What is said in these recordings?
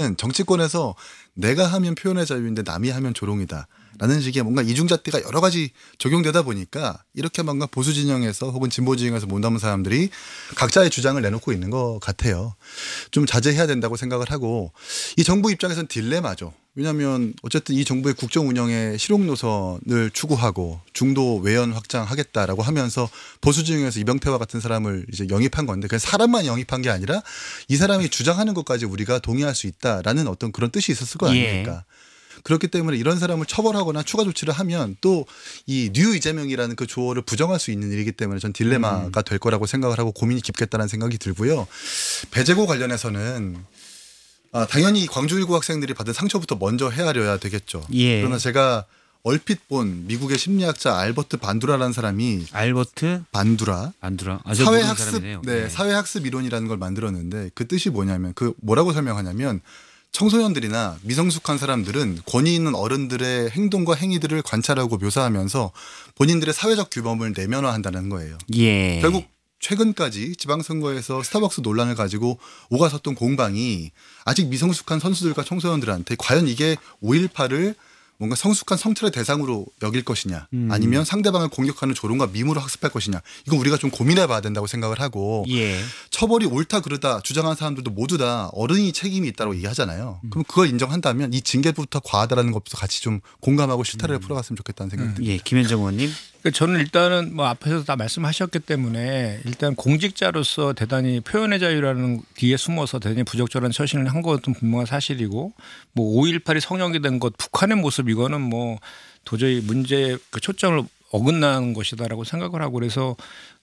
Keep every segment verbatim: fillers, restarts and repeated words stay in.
보면은 정치권에서 내가 하면 표현의 자유인데 남이 하면 조롱이다. 라는 식의 뭔가 이중잣대가 여러 가지 적용되다 보니까 이렇게 뭔가 보수 진영에서 혹은 진보 진영에서 못 남은 사람들이 각자의 주장을 내놓고 있는 것 같아요. 좀 자제해야 된다고 생각을 하고 이 정부 입장에서는 딜레마죠. 왜냐하면 어쨌든 이 정부의 국정 운영의 실용 노선을 추구하고 중도 외연 확장하겠다라고 하면서 보수 진영에서 이병태와 같은 사람을 이제 영입한 건데 그냥 사람만 영입한 게 아니라 이 사람이 주장하는 것까지 우리가 동의할 수 있다라는 어떤 그런 뜻이 있었을 거 아닙니까? 예. 그렇기 때문에 이런 사람을 처벌하거나 추가 조치를 하면 또 이 뉴 이재명이라는 그 조어를 부정할 수 있는 일이기 때문에 전 딜레마가 음. 될 거라고 생각을 하고 고민이 깊겠다는 생각이 들고요. 배제고 관련해서는 아, 당연히 광주 일구 학생들이 받은 상처부터 먼저 헤아려야 되겠죠. 예. 그러나 제가 얼핏 본 미국의 심리학자 알버트 반두라라는 사람이 알버트 반두라, 반두라 아, 사회학습 네, 네. 사회학습 이론이라는 걸 만들었는데 그 뜻이 뭐냐면 그 뭐라고 설명하냐면 청소년들이나 미성숙한 사람들은 권위 있는 어른들의 행동과 행위들을 관찰하고 묘사하면서 본인들의 사회적 규범을 내면화한다는 거예요. 예. 결국 최근까지 지방선거에서 스타벅스 논란을 가지고 오가섰던 공방이 아직 미성숙한 선수들과 청소년들한테 과연 이게 오일팔을 뭔가 성숙한 성찰의 대상으로 여길 것이냐 음. 아니면 상대방을 공격하는 조롱과 밈으로 학습할 것이냐 이건 우리가 좀 고민해 봐야 된다고 생각을 하고 예. 처벌이 옳다 그르다 주장하는 사람들도 모두 다 어른이 책임이 있다고 얘기하잖아요. 음. 그럼 그걸 인정한다면 이 징계부터 과하다라는 것부터 같이 좀 공감하고 실타래를 음. 풀어갔으면 좋겠다는 생각이 음. 듭니다. 예, 김현정 의원님. 저는 일단은 뭐 앞에서 다 말씀하셨기 때문에 일단 공직자로서 대단히 표현의 자유라는 뒤에 숨어서 대단히 부적절한 처신을 한 것은 분명한 사실이고 뭐 오일팔이 성역이 된 것 북한의 모습 이거는 뭐 도저히 문제의 그 초점을 어긋나는 것이다라고 생각을 하고 그래서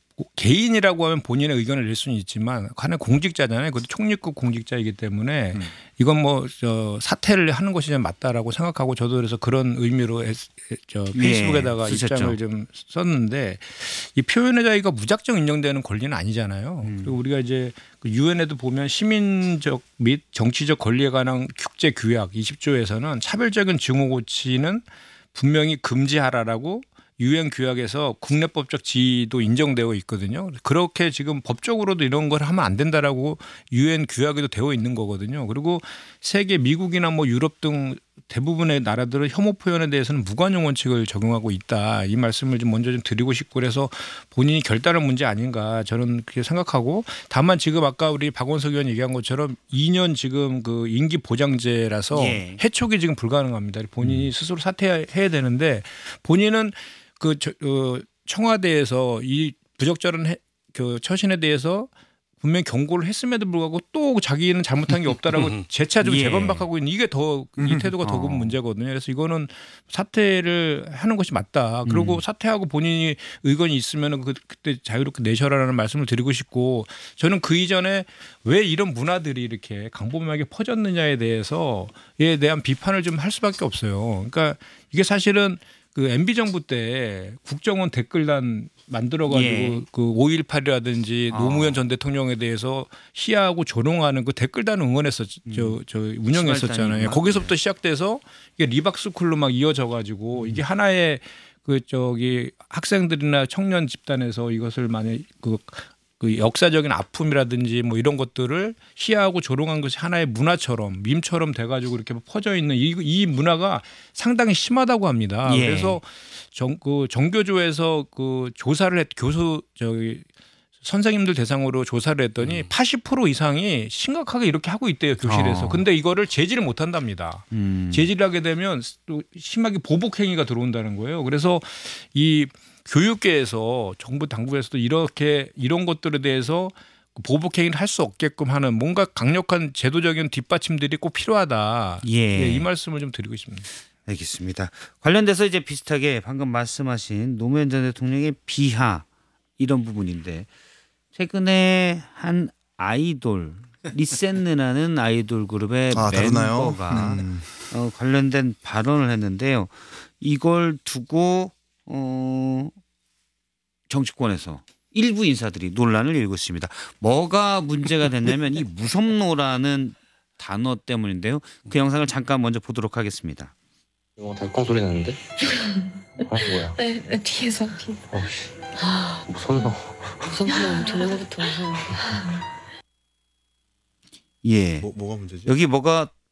개인이라고 하면 본인의 의견을 낼 수는 있지만 하나의 공직자잖아요. 그것도 총리급 공직자이기 때문에 음. 이건 뭐 저 사퇴를 하는 것이 맞다라고 생각하고 저도 그래서 그런 의미로 저 페이스북에다가 네, 입장을 좀 썼는데 이 표현의 자유가 무작정 인정되는 권리는 아니잖아요. 음. 그리고 우리가 이제 유엔에도 보면 시민적 및 정치적 권리에 관한 국제 규약 이십 조에서는 차별적인 증오 고치는 분명히 금지하라라고 유엔 규약에서 국내법적 지위도 인정되어 있거든요. 그렇게 지금 법적으로도 이런 걸 하면 안 된다라고 유엔 규약에도 되어 있는 거거든요. 그리고 세계 미국이나 뭐 유럽 등 대부분의 나라들은 혐오 표현에 대해서는 무관용 원칙을 적용하고 있다. 이 말씀을 좀 먼저 좀 드리고 싶고 그래서 본인이 결단한 문제 아닌가 저는 그렇게 생각하고 다만 지금 아까 우리 박원석 의원 얘기한 것처럼 이 년 지금 그 임기 보장제라서 예. 해촉이 지금 불가능합니다. 본인이 음. 스스로 사퇴해야 되는데 본인은 그 어, 청와대에서 이 부적절한 해, 그 처신에 대해서 분명히 경고를 했음에도 불구하고 또 자기는 잘못한 게 없다라고 재차 좀 예. 재반박하고 있는 이게 더 이 태도가 더 큰 문제거든요. 그래서 이거는 사퇴를 하는 것이 맞다. 그리고 음. 사퇴하고 본인이 의견이 있으면 그, 그때 자유롭게 내셔라라는 말씀을 드리고 싶고 저는 그 이전에 왜 이런 문화들이 이렇게 강범하게 퍼졌느냐에 대해서에 대한 비판을 좀 할 수밖에 없어요. 그러니까 이게 사실은 그 엠비 정부 때 국정원 댓글단 만들어가지고 예. 그 오일팔이라든지 아. 노무현 전 대통령에 대해서 시하고 조롱하는 그 댓글단을 응원했었, 음. 저, 저 운영했었잖아요. 거기서부터 시작돼서 이게 리박스쿨로 막 이어져가지고 음. 이게 하나의 그 저기 학생들이나 청년 집단에서 이것을 만약 그 그 역사적인 아픔이라든지 뭐 이런 것들을 시하고 조롱한 것이 하나의 문화처럼 밈처럼 돼가지고 이렇게 퍼져 있는 이, 이 문화가 상당히 심하다고 합니다. 예. 그래서 정, 그 정교조에서 그 조사를 했 교수 저기 선생님들 대상으로 조사를 했더니 음. 팔십 퍼센트 이상이 심각하게 이렇게 하고 있대요 교실에서. 어. 근데 이거를 제지를 못 한답니다. 음. 제지를 하게 되면 또 심하게 보복 행위가 들어온다는 거예요. 그래서 이 교육계에서 정부 당국에서도 이렇게 이런 것들에 대해서 보복 행위를 할 수 없게끔 하는 뭔가 강력한 제도적인 뒷받침들이 꼭 필요하다. 예. 네, 이 말씀을 좀 드리고 싶습니다. 알겠습니다. 관련돼서 이제 비슷하게 방금 말씀하신 노무현 전 대통령의 비하 이런 부분인데 최근에 한 아이돌 리센느라는 아이돌 그룹의 아, 멤버가 음. 어, 관련된 발언을 했는데요. 이걸 두고 어, 정치권에서 일부 인사들이 논란을 일궜습니다. 뭐가 문제가 됐냐면 이 무섭노라는 단어 때문인데요. 그 영상을 잠깐 먼저 보도록 하겠습니다. 어, 달콩 소리 나는데? 아 뭐야? 네, 네 뒤에서 뒤에서. 어씨. 무섭노. 무섭노 저녁부터 무서워. 예. 뭐, 뭐가 문제지? 여기 뭐가